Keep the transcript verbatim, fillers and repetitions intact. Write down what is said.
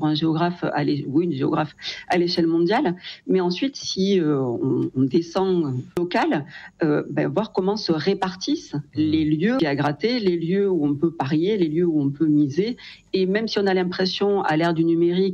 un géographe, à ou une géographe à l'échelle mondiale, mais ensuite, si euh, on, on descend local, euh, ben, voir comment se répartissent les lieux à gratter, les lieux où on peut parier, les lieux où on peut miser, et même si on a l'impression, à l'ère du numérique,